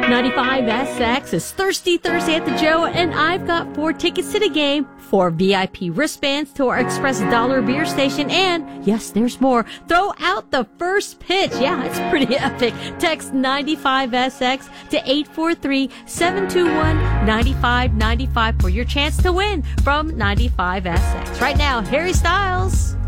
95SX is Thirsty Thursday at the Joe, and I've got 4 tickets to the game, 4 VIP wristbands to our Express Dollar Beer Station, and, yes, there's more. Throw out the first pitch. Yeah, it's pretty epic. Text 95SX to 843-721-9595 for your chance to win from 95SX. Right now, Harry Styles.